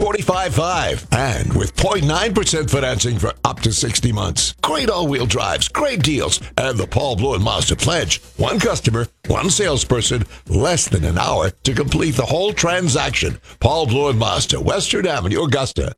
45.5. And with 0.9% financing for up to 60 months. Great all-wheel drives, great deals, and the Paul Blue and Mazda pledge. One customer, one salesperson, less than an hour to complete the whole transaction. Paul Blue and Mazda, Western Avenue, Augusta.